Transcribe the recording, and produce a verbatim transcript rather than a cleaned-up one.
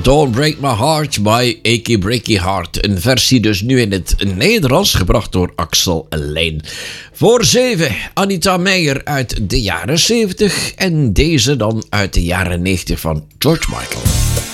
Don't Break My Heart by Achy Breaky Heart. Een versie dus nu in het Nederlands, gebracht door Axel Lijn. Voor zeven, Anita Meijer uit de jaren zeventig en deze dan uit de jaren negentig van George Michael.